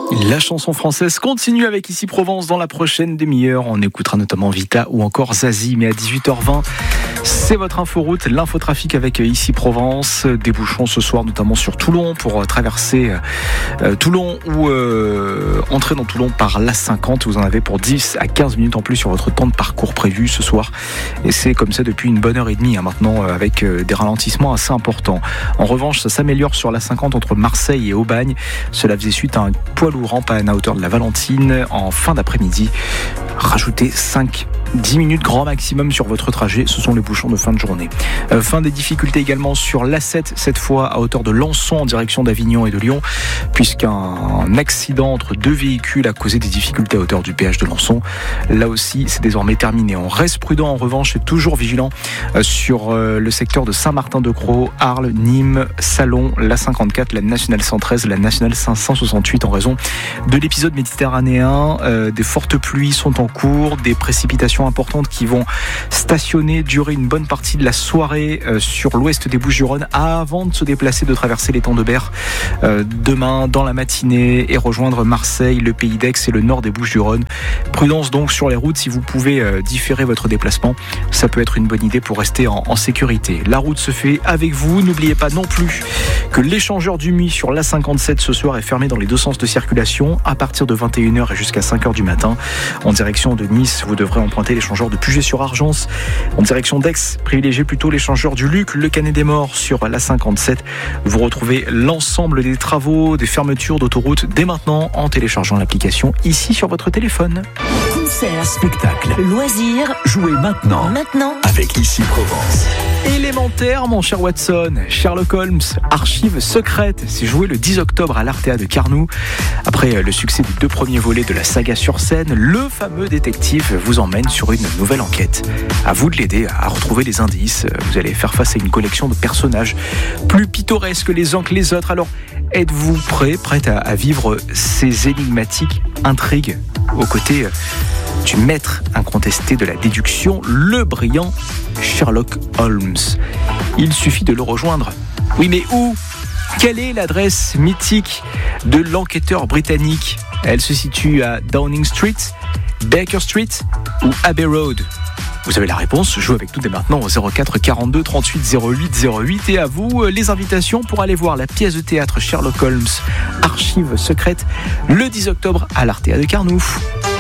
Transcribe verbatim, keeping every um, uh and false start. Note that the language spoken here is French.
La chanson française continue avec Ici Provence dans la prochaine demi-heure. On écoutera notamment Vita ou encore Zazie, mais à dix-huit heures vingt, c'est votre inforoute, l'infotrafic avec Ici Provence. Des bouchons ce soir, notamment sur Toulon, pour traverser euh, Toulon ou euh, entrer dans Toulon par l'A cinquante. Vous en avez pour dix à quinze minutes en plus sur votre temps de parcours prévu ce soir. Et c'est comme ça depuis une bonne heure et demie hein, maintenant, euh, avec euh, des ralentissements assez importants. En revanche, ça s'améliore sur l'A cinquante entre Marseille et Aubagne. Cela faisait suite à un poids lourd en panne à hauteur de la Valentine en fin d'après-midi. Rajoutez cinq à dix minutes grand maximum sur votre trajet, ce sont les bouchons de fin de journée. Euh, fin des difficultés également sur l'A sept, cette fois à hauteur de Lançon en direction d'Avignon et de Lyon, puisqu'un accident entre deux véhicules a causé des difficultés à hauteur du péage de Lançon. Là aussi, c'est désormais terminé. On reste prudent en revanche et toujours vigilant euh, sur euh, le secteur de Saint-Martin-de-Crau, Arles, Nîmes, Salon, l'A cinquante-quatre, la nationale cent treize, la nationale cinq cent soixante-huit en raison de l'épisode méditerranéen. Euh, des fortes pluies sont en cours, des précipitations importantes qui vont stationner, durer une bonne partie de la soirée euh, sur l'ouest des Bouches-du-Rhône avant de se déplacer, de traverser l'étang de Berre euh, demain dans la matinée et rejoindre Marseille, le Pays d'Aix et le nord des Bouches-du-Rhône. Prudence donc sur les routes, si vous pouvez euh, différer votre déplacement, ça peut être une bonne idée pour rester en, en sécurité. La route se fait avec vous. N'oubliez pas non plus que l'échangeur du Muy sur l'A cinquante-sept ce soir est fermé dans les deux sens de circulation à partir de vingt et une heures et jusqu'à cinq heures du matin. En direction de Nice, vous devrez emprunter l'échangeur de Puget-sur-Argence. En direction d'Aix, privilégiez plutôt l'échangeur du Luc, le Canet des Morts sur l'A cinquante-sept. Vous retrouvez l'ensemble des travaux, des fermetures d'autoroutes dès maintenant en téléchargeant l'application ici sur votre téléphone. Concert, spectacle, loisirs, jouez maintenant, maintenant avec Ici Provence. Élémentaire, mon cher Watson, Sherlock Holmes, archives secrètes, c'est joué le dix octobre à l'Artea de Carnoux. Après le succès des deux premiers volets de la saga sur scène, le fameux détective vous emmène sur une nouvelle enquête. À vous de l'aider à retrouver les indices. Vous allez faire face à une collection de personnages plus pittoresques les uns que les autres. Alors, êtes-vous prêt, prête à, à vivre ces énigmatiques intrigues aux côtés du maître incontesté de la déduction, le brillant Sherlock Holmes? Il suffit de le rejoindre. Oui, mais où? Quelle est l'adresse mythique de l'enquêteur britannique? Elle se situe à Downing Street, Baker Street ou Abbey Road? Vous avez la réponse, jouez avec nous dès maintenant au zéro quatre quarante-deux trente-huit zéro huit zéro huit. Et à vous, les invitations pour aller voir la pièce de théâtre Sherlock Holmes, archives secrètes, le dix octobre à l'Artea de Carnoux.